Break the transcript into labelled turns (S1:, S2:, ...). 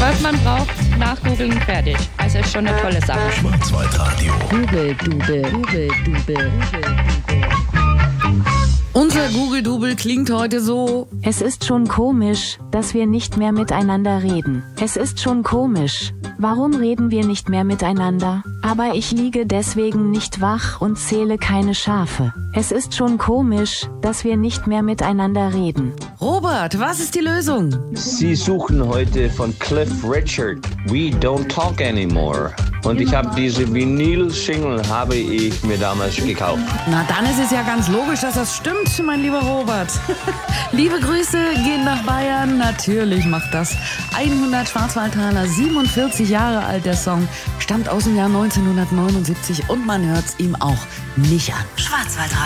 S1: Was man braucht, nachgoogeln, fertig. Also ist schon eine tolle Sache.
S2: Schwarzwaldradio.
S3: Google-Dubel.
S4: Unser Google-Dubel klingt heute so.
S5: Es ist schon komisch, dass wir nicht mehr miteinander reden. Es ist schon komisch. Warum reden wir nicht mehr miteinander? Aber ich liege deswegen nicht wach und zähle keine Schafe. Es ist schon komisch, dass wir nicht mehr miteinander reden.
S4: Robert, was ist die Lösung?
S6: Sie suchen heute von Cliff Richard We Don't Talk Anymore. Und ich habe diese Vinyl-Single habe ich mir damals gekauft.
S4: Na, dann ist es ja ganz logisch, dass das stimmt, mein lieber Robert. Liebe Grüße gehen nach Bayern. Natürlich macht das. 100 Schwarzwaldtaler, 47 Jahre alt der Song, stammt aus dem Jahr 1979 und man hört's ihm auch nicht an.
S3: Schwarzwaldradio.